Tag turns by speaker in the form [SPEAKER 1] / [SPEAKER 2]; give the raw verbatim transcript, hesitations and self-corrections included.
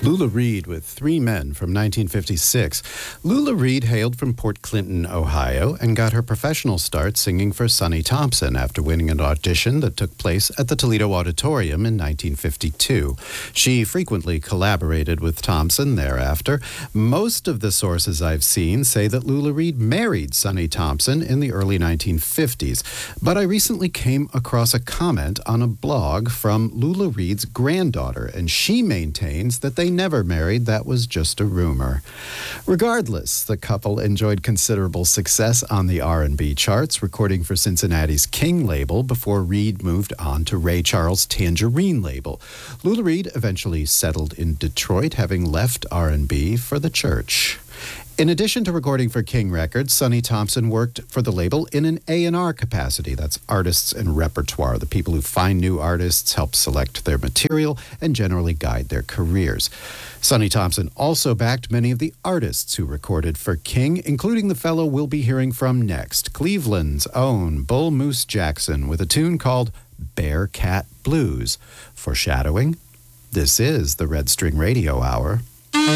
[SPEAKER 1] Lula Reed with Three Men from nineteen fifty-six. Lula Reed hailed from Port Clinton, Ohio, and got her professional start singing for Sonny Thompson after winning an audition that took place at the Toledo Auditorium in nineteen fifty-two. She frequently collaborated with Thompson thereafter. Most of the sources I've seen say that Lula Reed married Sonny Thompson in the early nineteen fifties, but I recently came across a comment on a blog from Lula Reed's granddaughter, and she maintains that they never married. That was just a rumor. Regardless, the couple enjoyed considerable success on the R and B charts, recording for Cincinnati's King label before Reed moved on to Ray Charles' Tangerine label. Lula Reed eventually settled in Detroit, having left R and B for the church. In addition to recording for King Records, Sonny Thompson worked for the label in an A and R capacity. That's artists and repertoire, the people who find new artists, help select their material, and generally guide their careers. Sonny Thompson also backed many of the artists who recorded for King, including the fellow we'll be hearing from next, Cleveland's own Bull Moose Jackson, with a tune called Bear Cat Blues. Foreshadowing, this is the Red String Radio Hour.